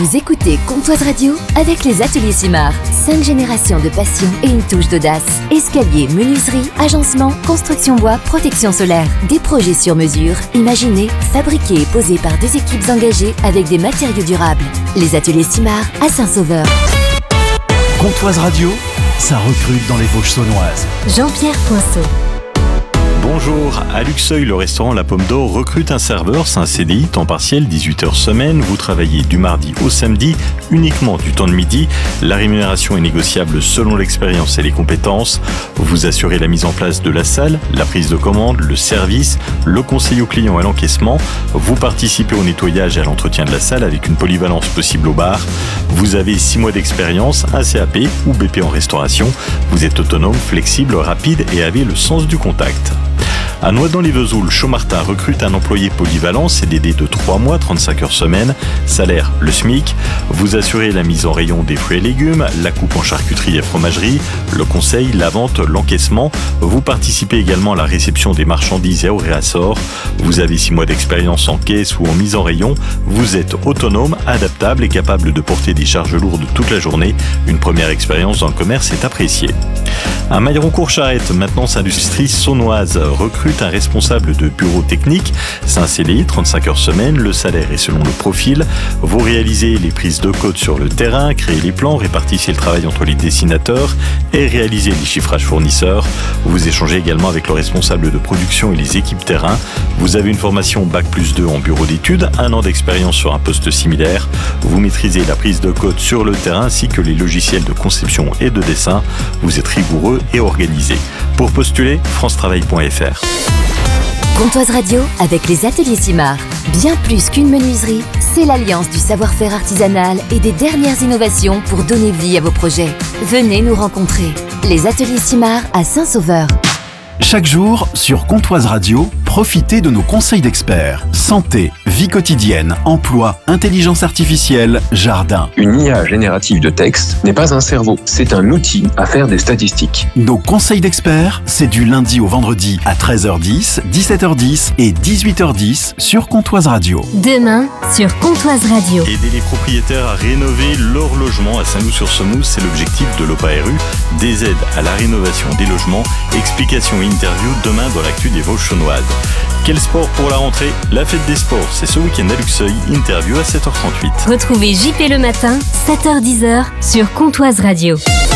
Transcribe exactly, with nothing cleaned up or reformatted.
Vous écoutez Comtoise Radio avec les ateliers Simard. Cinq générations de passion et une touche d'audace. Escalier, menuiserie, agencement, construction bois, protection solaire. Des projets sur mesure, imaginés, fabriqués et posés par des équipes engagées avec des matériaux durables. Les ateliers Simard à Saint-Sauveur. Comtoise Radio, ça recrute dans les Vosges saunoises. Jean-Pierre Poinceau. Bonjour, à Luxeuil, le restaurant La Pomme d'Or recrute un serveur, c'est un C D I, temps partiel, dix-huit heures semaine. Vous travaillez du mardi au samedi, uniquement du temps de midi. La rémunération est négociable selon l'expérience et les compétences. Vous assurez la mise en place de la salle, la prise de commande, le service, le conseil aux clients et l'encaissement. Vous participez au nettoyage et à l'entretien de la salle avec une polyvalence possible au bar. Vous avez six mois d'expérience, un C A P ou B P en restauration. Vous êtes autonome, flexible, rapide et avez le sens du contact. À Noidans-les-Vesoul, Chaumartin recrute un employé polyvalent, C D D de trois mois, trente-cinq heures semaine, salaire le SMIC. Vous assurez la mise en rayon des fruits et légumes, la coupe en charcuterie et fromagerie, le conseil, la vente, l'encaissement. Vous participez également à la réception des marchandises et au réassort. Vous avez six mois d'expérience en caisse ou en mise en rayon. Vous êtes autonome, adaptable et capable de porter des charges lourdes toute la journée. Une première expérience dans le commerce est appréciée. À Mailleroncourt-Charette, Maintenance Industrie Saunoise recrute un responsable de bureau technique. C'est un C D I, trente-cinq heures semaine, le salaire est selon le profil. Vous réalisez les prises de code sur le terrain, créez les plans, répartissez le travail entre les dessinateurs et réalisez les chiffrages fournisseurs. Vous échangez également avec le responsable de production et les équipes terrain. Vous avez une formation bac plus deux en bureau d'études, un an d'expérience sur un poste similaire. Vous maîtrisez la prise de code sur le terrain ainsi que les logiciels de conception et de dessin. Vous êtes rigoureux et organisé. Pour postuler, france travail point f r. Comtoise Radio avec les ateliers Simard. Bien plus qu'une menuiserie, c'est l'alliance du savoir-faire artisanal et des dernières innovations pour donner vie à vos projets. Venez nous rencontrer. Les ateliers Simard à Saint-Sauveur. Chaque jour, sur Comtoise Radio, profitez de nos conseils d'experts. Santé, vie quotidienne, emploi, intelligence artificielle, jardin. Une I A générative de texte n'est pas un cerveau, c'est un outil à faire des statistiques. Nos conseils d'experts, c'est du lundi au vendredi à treize heures dix, dix-sept heures dix et dix-huit heures dix sur Comtoise Radio. Demain, sur Comtoise Radio. Aider les propriétaires à rénover leur logement à Saint-Loup-sur-Semouse, c'est l'objectif de l'O P A R U. Des aides à la rénovation des logements, explications et interviews demain dans l'actu des Vosges saunoises. Quel sport pour la rentrée? La fête des sports, c'est ce week-end à Luxeuil, interview à sept heures trente-huit. Retrouvez J P le matin, sept heures dix sur Comtoise Radio.